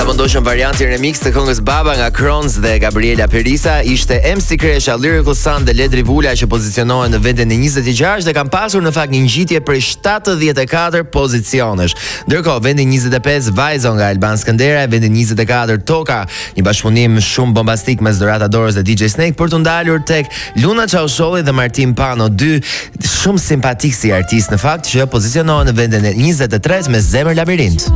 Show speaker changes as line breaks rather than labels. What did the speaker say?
Sapo ndoshëm varianti remix të këngës Baba nga Kronz dhe Gabriela Perisa, ishte MC Kresha, Lyrical Sun dhe Ledri Vula që pozicionohen në vendin e 26 dhe kanë pasur në fakt një ngjitje prej 74 pozicionesh. Ndërkohë, vendi 25 Vajzo nga Elban Skëndera, vendi 24 Toka, një bashkëpunim shumë bombastik mes Dorata Dorës dhe DJ Snake për të ndalur tek Luna Çausholli dhe Martin Pano, dy shumë simpatik si artist në fakt që pozicionohen në vendin e 23 me Zemër Labirint.